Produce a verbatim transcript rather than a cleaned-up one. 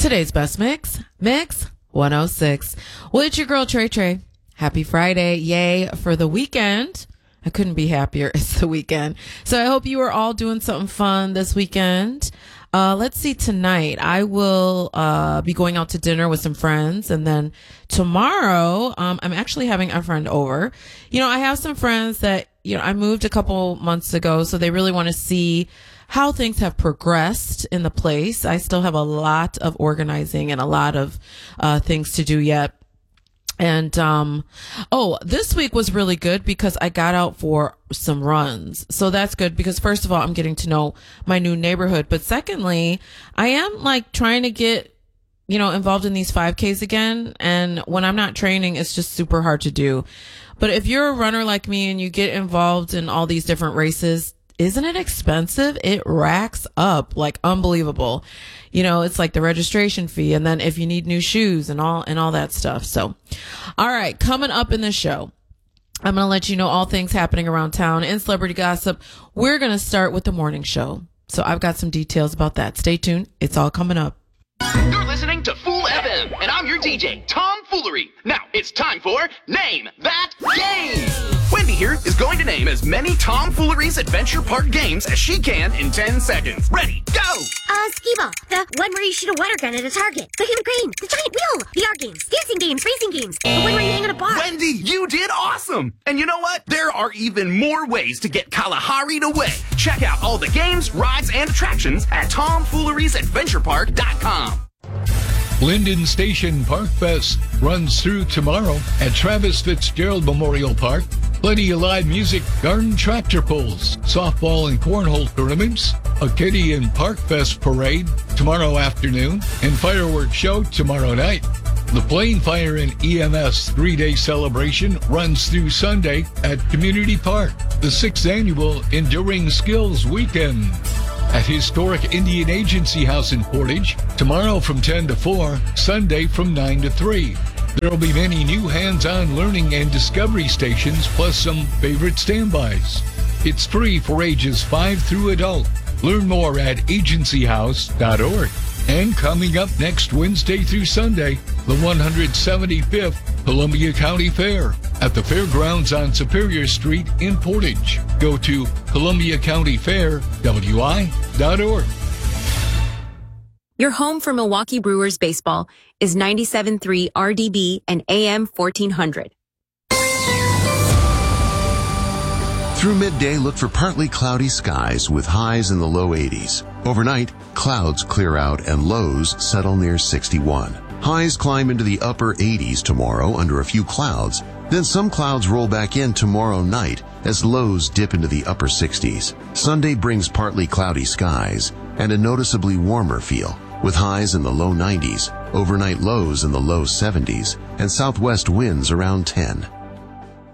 Today's best mix, Mix one oh six. Well, it's your girl, Trey Trey. Happy Friday. Yay for the weekend. I couldn't be happier. It's the weekend. So I hope you are all doing something fun this weekend. Uh, let's see, tonight I will uh, be going out to dinner with some friends. And then tomorrow, um, I'm actually having a friend over. You know, I have some friends that, you know, I moved a couple months ago, so they really want to see how things have progressed in the place. I still have a lot of organizing and a lot of uh, things to do yet. And, um, oh, this week was really good because I got out for some runs. So that's good because first of all, I'm getting to know my new neighborhood. But secondly, I am like trying to get, you know, involved in these five Ks again. And when I'm not training, it's just super hard to do. But if you're a runner like me and you get involved in all these different races, isn't it expensive? It racks up like unbelievable. You know, it's like the registration fee. And then if you need new shoes and all, and all that stuff. So, all right, coming up in the show, I'm going to let you know all things happening around town and celebrity gossip. We're going to start with the morning show. So I've got some details about that. Stay tuned. It's all coming up. You're listening to Fool F M, and I'm your D J, Tom Foolery. Now, it's time for Name That Game. Wendy here is going to name as many Tom Foolery's Adventure Park games as she can in ten seconds. Ready, go! Uh, skee-ball, the one where you shoot a water gun at a target, the human crane, the giant wheel, V R games, dancing games, racing games, the one where you hang on a bar. Wendy, you did awesome! And you know what? There are even more ways to get Kalahari'd away. Check out all the games, rides, and attractions at tom fooleries adventure park dot com. Linden Station Park Fest runs through tomorrow at Travis Fitzgerald Memorial Park. Plenty of live music, garden tractor pulls, softball and cornhole tournaments, a kitty and Park Fest parade tomorrow afternoon, and fireworks show tomorrow night. The Plain Fire and E M S three-day celebration runs through Sunday at Community Park, the sixth annual Enduring Skills Weekend. At historic Indian Agency House in Portage, tomorrow from ten to four, Sunday from nine to three. There will be many new hands-on learning and discovery stations, plus some favorite standbys. It's free for ages five through adult. Learn more at agency house dot org. And coming up next Wednesday through Sunday, the one hundred seventy-fifth Columbia County Fair at the Fairgrounds on Superior Street in Portage. Go to Columbia County Fair, W I dot org. Your home for Milwaukee Brewers baseball is ninety-seven point three R D B and A M fourteen hundred. Through midday, look for partly cloudy skies with highs in the low eighties. Overnight, clouds clear out and lows settle near sixty-one. Highs climb into the upper eighties tomorrow under a few clouds. Then some clouds roll back in tomorrow night as lows dip into the upper sixties. Sunday brings partly cloudy skies and a noticeably warmer feel, with highs in the low nineties, overnight lows in the low seventies, and southwest winds around ten.